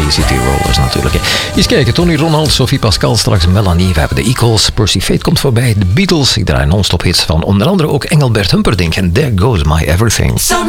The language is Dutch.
City Rollers natuurlijk. Eens kijken, Tony Ronald, Sophie Pascal, straks Melanie. We hebben de Eagles, Percy Fate komt voorbij. De Beatles, ik draai non-stop hits van onder andere ook Engelbert Humperdinck. En There Goes My Everything.